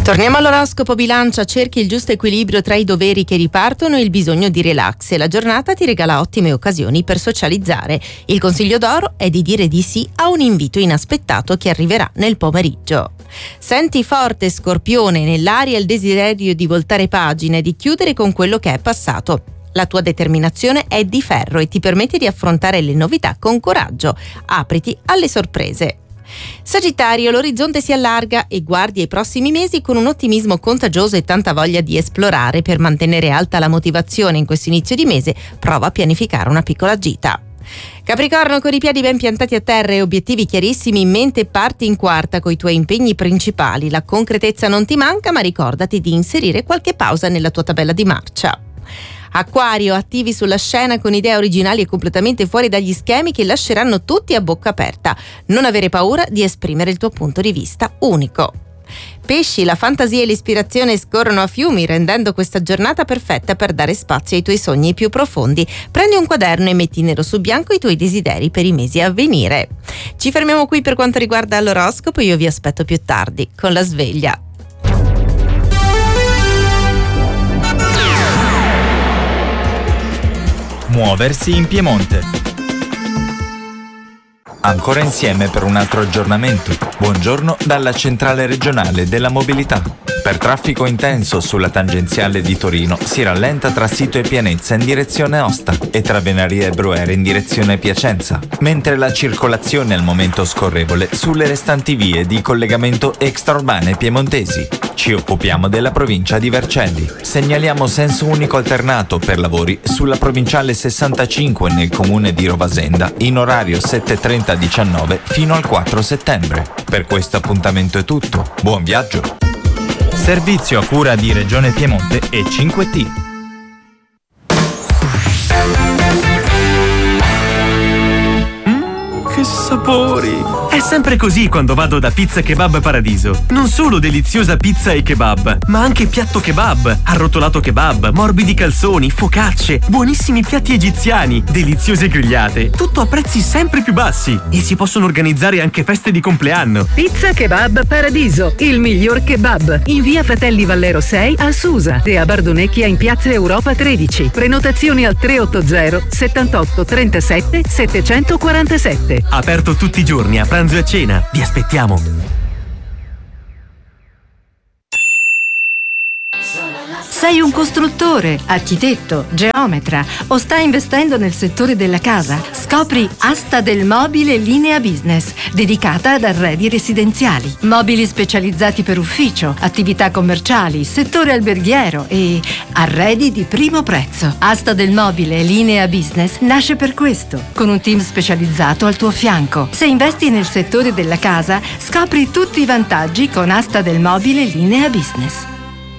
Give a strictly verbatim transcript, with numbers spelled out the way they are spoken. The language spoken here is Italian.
Torniamo all'oroscopo bilancia. Cerchi il giusto equilibrio tra i doveri che ripartono e il bisogno di relax, e la giornata ti regala ottime occasioni per socializzare. Il consiglio d'oro è di dire di sì a un invito inaspettato che arriverà nel pomeriggio. Senti forte, Scorpione, nell'aria il desiderio di voltare pagina e di chiudere con quello che è passato. La tua determinazione è di ferro e ti permette di affrontare le novità con coraggio. Apriti alle sorprese. Sagittario, l'orizzonte si allarga e guardi ai prossimi mesi con un ottimismo contagioso e tanta voglia di esplorare. Per mantenere alta la motivazione in questo inizio di mese, prova a pianificare una piccola gita. Capricorno, con i piedi ben piantati a terra e obiettivi chiarissimi in mente, parti in quarta coi tuoi impegni principali. La concretezza non ti manca, ma ricordati di inserire qualche pausa nella tua tabella di marcia. Acquario, attivi sulla scena con idee originali e completamente fuori dagli schemi che lasceranno tutti a bocca aperta. Non avere paura di esprimere il tuo punto di vista unico. Pesci, la fantasia e l'ispirazione scorrono a fiumi, rendendo questa giornata perfetta per dare spazio ai tuoi sogni più profondi. Prendi un quaderno e metti nero su bianco i tuoi desideri per i mesi a venire. Ci fermiamo qui per quanto riguarda l'oroscopo. Io vi aspetto più tardi con la sveglia. Muoversi in Piemonte. Ancora insieme per un altro aggiornamento. Buongiorno dalla centrale regionale della mobilità. Per traffico intenso sulla tangenziale di Torino si rallenta tra Sito e Pianezza in direzione Osta e tra Venaria e Broere in direzione Piacenza, mentre la circolazione al momento scorrevole sulle restanti vie di collegamento extraurbane piemontesi. Ci occupiamo della provincia di Vercelli. Segnaliamo senso unico alternato per lavori sulla provinciale sessantacinque nel comune di Rovasenda in orario sette e trenta diciannove fino al quattro settembre. Per questo appuntamento è tutto. Buon viaggio! Servizio a cura di Regione Piemonte e cinque T. Che sapori! È sempre così quando vado da Pizza Kebab Paradiso. Non solo deliziosa pizza e kebab, ma anche piatto kebab, arrotolato kebab, morbidi calzoni, focacce, buonissimi piatti egiziani, deliziose grigliate. Tutto a prezzi sempre più bassi. E si possono organizzare anche feste di compleanno. Pizza Kebab Paradiso, il miglior kebab. In via Fratelli Vallero sei a Susa e a Bardonecchia in piazza Europa tredici. Prenotazioni al tre otto zero settantotto trentasette settecentoquarantasette. Aperto tutti i giorni a pranzo e a cena. Vi aspettiamo. Sei un costruttore, architetto, geometra o stai investendo nel settore della casa? Scopri Asta del Mobile Linea Business, dedicata ad arredi residenziali. Mobili specializzati per ufficio, attività commerciali, settore alberghiero e arredi di primo prezzo. Asta del Mobile Linea Business nasce per questo, con un team specializzato al tuo fianco. Se investi nel settore della casa, scopri tutti i vantaggi con Asta del Mobile Linea Business.